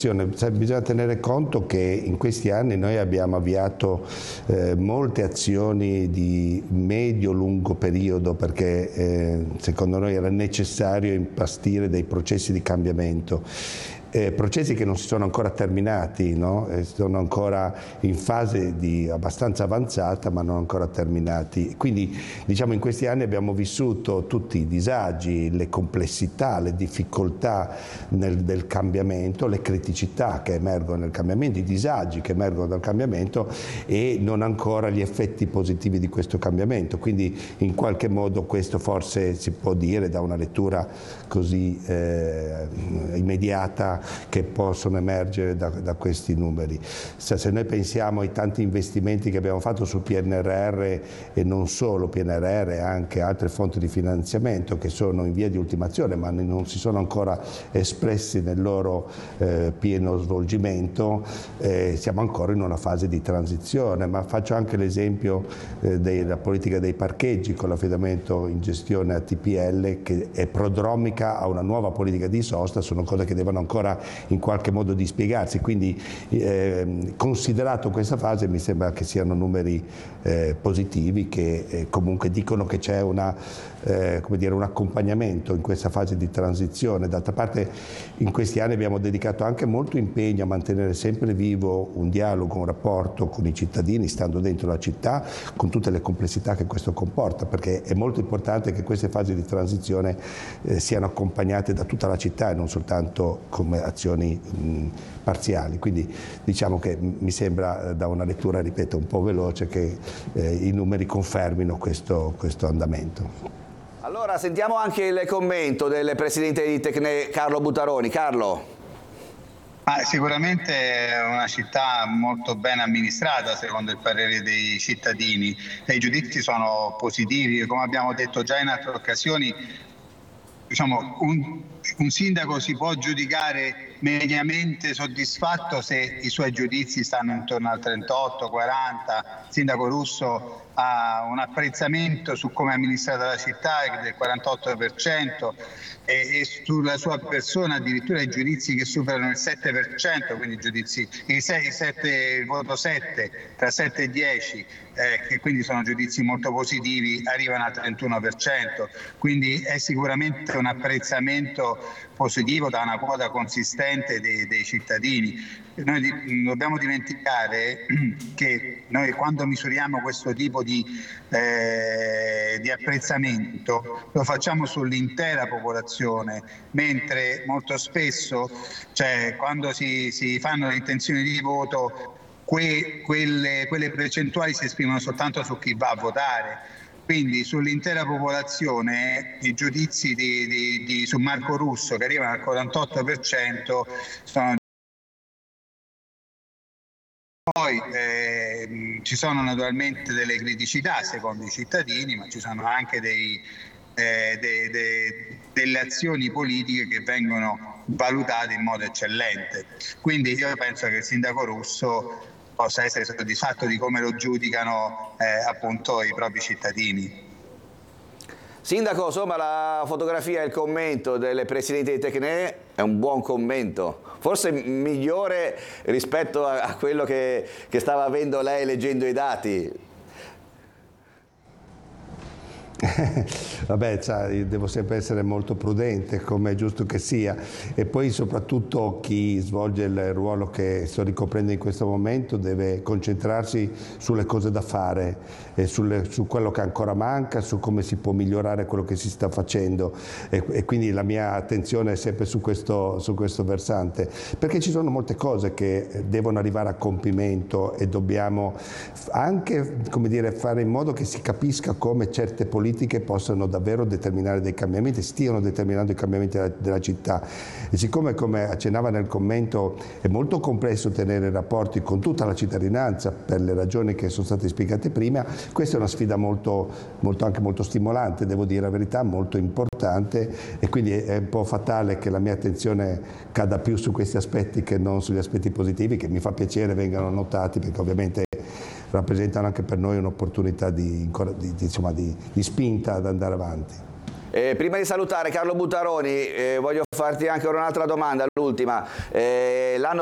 Bisogna tenere conto che in questi anni noi abbiamo avviato molte azioni di medio-lungo periodo perché secondo noi era necessario impastire dei processi di cambiamento. Processi che non si sono ancora terminati, no? Sono ancora in fase abbastanza avanzata ma non ancora terminati. Quindi diciamo in questi anni abbiamo vissuto tutti i disagi, le complessità, le difficoltà del cambiamento, le criticità che emergono nel cambiamento, i disagi che emergono dal cambiamento e non ancora gli effetti positivi di questo cambiamento. Quindi in qualche modo questo forse si può dire da una lettura così immediata che possono emergere da questi numeri. Se noi pensiamo ai tanti investimenti che abbiamo fatto sul PNRR e non solo PNRR, anche altre fonti di finanziamento che sono in via di ultimazione ma non si sono ancora espressi nel loro pieno svolgimento, siamo ancora in una fase di transizione, ma faccio anche l'esempio della politica dei parcheggi con l'affidamento in gestione a TPL che è prodromica a una nuova politica di sosta, sono cose che devono ancora in qualche modo dispiegarsi, quindi considerato questa fase mi sembra che siano numeri positivi che comunque dicono che c'è come dire, un accompagnamento in questa fase di transizione. D'altra parte in questi anni abbiamo dedicato anche molto impegno a mantenere sempre vivo un dialogo, un rapporto con i cittadini stando dentro la città con tutte le complessità che questo comporta, perché è molto importante che queste fasi di transizione siano accompagnate da tutta la città e non soltanto come azioni parziali. Quindi diciamo che mi sembra da una lettura, ripeto, un po' veloce che i numeri confermino questo andamento. Allora sentiamo anche il commento del presidente di Tecne, Carlo Buttaroni. Carlo. Sicuramente è una città molto ben amministrata secondo il parere dei cittadini e i giudizi sono positivi, come abbiamo detto già in altre occasioni. Diciamo, un sindaco si può giudicare mediamente soddisfatto se i suoi giudizi stanno intorno al 38-40, il sindaco Russo ha un apprezzamenti su come è amministrata la città del 48% e sulla sua persona addirittura i giudizi che superano il 7%, quindi il voto 7 tra 7 e 10, che quindi sono giudizi molto positivi, arrivano al 31%, quindi è sicuramente un apprezzamento positivo da una quota consistente dei cittadini. Noi non dobbiamo dimenticare che noi quando misuriamo questo tipo di apprezzamento lo facciamo sull'intera popolazione, mentre molto spesso, cioè, quando si fanno le intenzioni di voto, quelle percentuali si esprimono soltanto su chi va a votare. Quindi sull'intera popolazione i giudizi su Marco Russo che arrivano al 48% sono. Poi ci sono naturalmente delle criticità secondo i cittadini, ma ci sono anche delle azioni politiche che vengono valutate in modo eccellente. Quindi io penso che il sindaco Russo possa essere soddisfatto di come lo giudicano appunto i propri cittadini. Sindaco, insomma la fotografia e il commento del presidente di Tecne è un buon commento, forse migliore rispetto a quello che stava avendo lei leggendo i dati. Vabbè, io devo sempre essere molto prudente, come è giusto che sia, e poi soprattutto chi svolge il ruolo che sto ricoprendo in questo momento deve concentrarsi sulle cose da fare, e su quello che ancora manca, su come si può migliorare quello che si sta facendo, e quindi la mia attenzione è sempre su questo versante, perché ci sono molte cose che devono arrivare a compimento e dobbiamo anche, come dire, fare in modo che si capisca come certe politiche possano davvero determinare dei cambiamenti, stiano determinando i cambiamenti della città. E siccome, come accennava nel commento, è molto complesso tenere rapporti con tutta la cittadinanza per le ragioni che sono state spiegate prima, questa è una sfida anche molto stimolante, devo dire la verità, molto importante, e quindi è un po' fatale che la mia attenzione cada più su questi aspetti che non sugli aspetti positivi, che mi fa piacere vengano notati, perché ovviamente rappresentano anche per noi un'opportunità di spinta ad andare avanti. Prima di salutare Carlo Buttaroni, voglio farti anche un'altra domanda, l'ultima. L'anno